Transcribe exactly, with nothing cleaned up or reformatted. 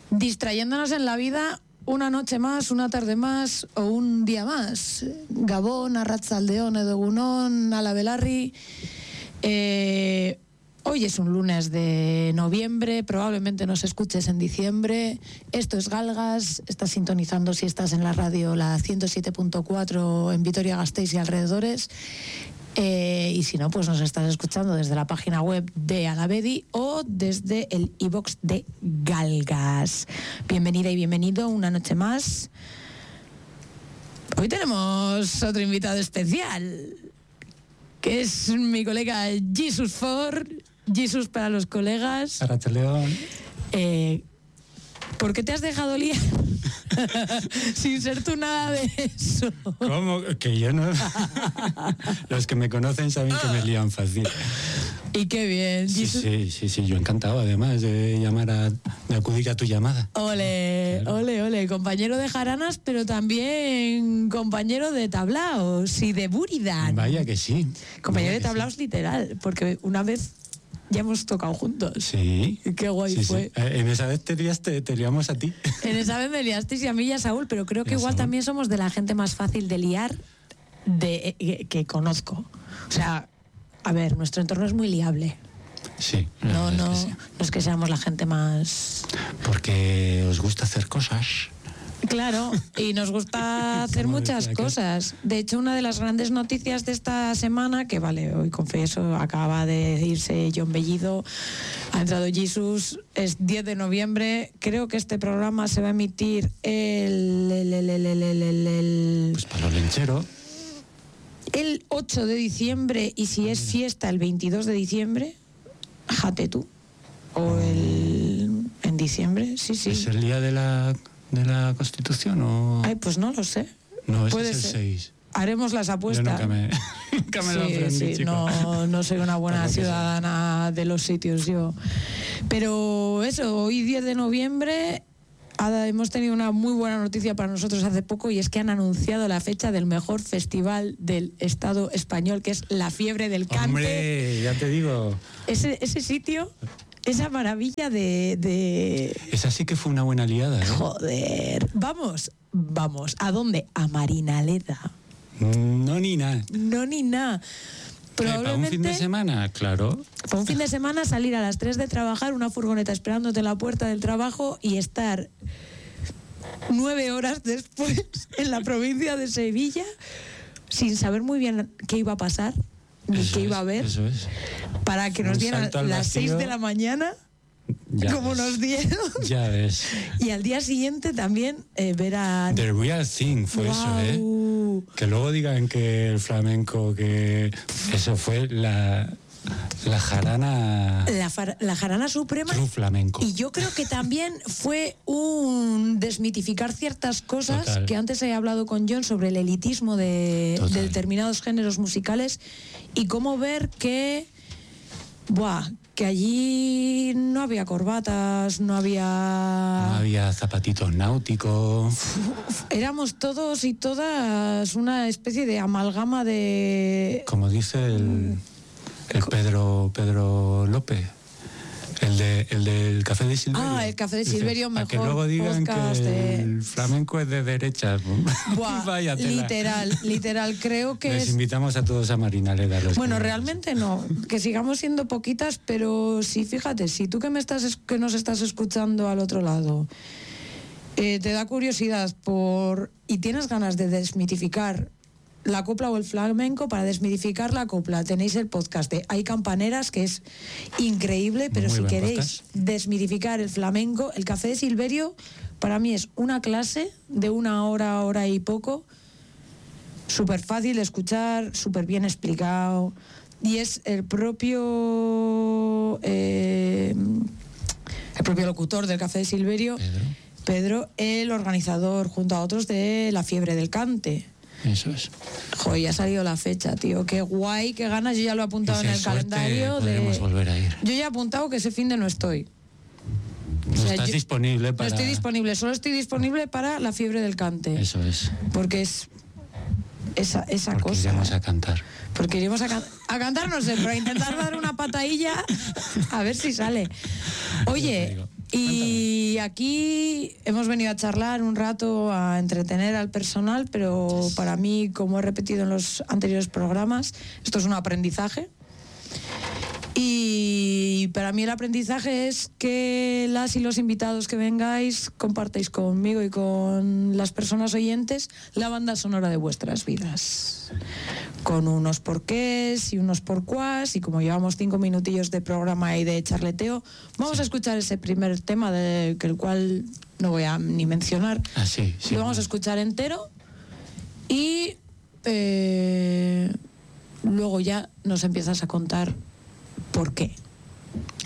distrayéndonos en la vida una noche más, una tarde más o un día más. Gabón, Arratsaldeon, Egunon, Alabelarri. Eh, hoy es un lunes de noviembre, probablemente nos escuches en diciembre. Esto es Galgas, estás sintonizando si estás en la radio la ciento siete punto cuatro en Vitoria-Gasteiz y alrededores. Eh, y si no, pues nos estás escuchando desde la página web de Alavedi o desde el iVoox de Galgas. Bienvenida y bienvenido una noche más. Hoy tenemos otro invitado especial, que es mi colega Jesus Ford. Jesus para los colegas. Arratsaldeon. Eh, ¿Por qué te has dejado liar? Sin ser tú nada de eso. ¿Cómo? Que yo no. Los que me conocen saben que me lían fácil. Y qué bien. Sí, sí, sí, sí, yo encantado además de llamar a, de acudir a tu llamada. Ole, claro. ole, ole, compañero de jaranas, pero también compañero de tablaos y de Buridan. Vaya que sí. Compañero Vaya de tablaos sí. Literal, porque una vez ya hemos tocado juntos. Sí. Qué guay sí, fue. Sí. En esa vez te, liaste, te liamos a ti. En esa vez me liasteis y a mí y a Saúl, pero creo que igual Saúl. También somos de la gente más fácil de liar de, eh, que conozco. O sea, a ver, nuestro entorno es muy liable. Sí. No, no, es que sí. no es que seamos la gente más... Porque os gusta hacer cosas. Claro, y nos gusta hacer muchas cosas. De hecho, una de las grandes noticias de esta semana, que vale, hoy confieso, acaba de irse John Bellido, ha entrado Jesus, es diez de noviembre. Creo que este programa se va a emitir el... el, el, el, el, el, el, el pues para los lencheros. El ocho de diciembre, y si es fiesta, el veintidós de diciembre, jate tú. O el... en diciembre, sí, sí. ¿Es el día de la... de la Constitución o...? Ay, pues no lo sé. No, ese Puede es el ser. seis. Haremos las apuestas. Yo nunca me, nunca me sí, lo aprendí, sí, no, no soy una buena ciudadana de los sitios yo. Pero eso, hoy diez de noviembre hemos tenido una muy buena noticia para nosotros hace poco, y es que han anunciado la fecha del mejor festival del Estado español, que es la Fiebre del Cante. ¡Hombre, ya te digo! Ese, ese sitio... Esa maravilla de, de... Esa sí que fue una buena liada, ¿eh? Joder. Vamos, vamos. ¿A dónde? A Marinaleda. No ni nada. No ni nada. Probablemente... ¿Para un fin de semana? Claro. Para un fin de semana salir a las tres de trabajar, una furgoneta esperándote en la puerta del trabajo y estar nueve horas después en la provincia de Sevilla sin saber muy bien qué iba a pasar. Ni eso que es, iba a ver, eso es. Para que nos dieran las seis de la mañana, ya como ves. Nos dieron. Ya ves. Y al día siguiente también eh, ver a... The Real Thing fue wow. eso, ¿eh? Que luego digan que el flamenco, que eso fue la... La jarana... La, far, la jarana suprema. True flamenco. Y yo creo que también fue un desmitificar ciertas cosas. Total. Que antes he hablado con John sobre el elitismo de, de determinados géneros musicales y cómo ver que... Buah, que allí no había corbatas, no había... No había zapatitos náuticos. Éramos todos y todas una especie de amalgama de... Como dice el... El Pedro Pedro López, el de el del Café de Silverio. Ah, el Café de Silverio, dice, mejor. A que luego digan que de... el flamenco es de derechas. Buah, vaya tela. Literal, literal, creo que les es... invitamos a todos a Marinaleda. Los bueno, realmente no, que sigamos siendo poquitas, pero sí, fíjate, si tú que me estás que nos estás escuchando al otro lado, eh, te da curiosidad por y tienes ganas de desmitificar la copla o el flamenco. Para desmitificar la copla tenéis el podcast de Hay Campaneras, que es increíble, pero muy si queréis podcast. Desmitificar el flamenco, el Café de Silverio para mí es una clase de una hora, hora y poco, súper fácil de escuchar, súper bien explicado, y es el propio eh, el propio locutor del Café de Silverio, Pedro. Pedro, el organizador junto a otros de la Fiebre del Cante. Eso es. Joder, ya ha salido la fecha, tío. Qué guay, qué ganas. Yo ya lo he apuntado en el calendario. Podremos de... volver a ir. Yo ya he apuntado que ese fin de no estoy. No o sea, estás yo... disponible para... No estoy disponible, solo estoy disponible para la Fiebre del Cante. Eso es. Porque es esa, esa Porque cosa. iremos a cantar. Porque iremos a, can... a cantar, no sé, pero a intentar dar una patadilla a ver si sale. Oye, Y Cuéntame. Aquí hemos venido a charlar un rato, a entretener al personal, pero para mí, como he repetido en los anteriores programas, esto es un aprendizaje. Y para mí el aprendizaje es que las y los invitados que vengáis compartáis conmigo y con las personas oyentes la banda sonora de vuestras vidas. Con unos porqués y unos porcuás, y como llevamos cinco minutillos de programa y de charleteo, vamos sí. a escuchar ese primer tema, de, que el cual no voy a ni mencionar. Ah, sí, sí, lo vamos a escuchar entero y eh, luego ya nos empiezas a contar por qué.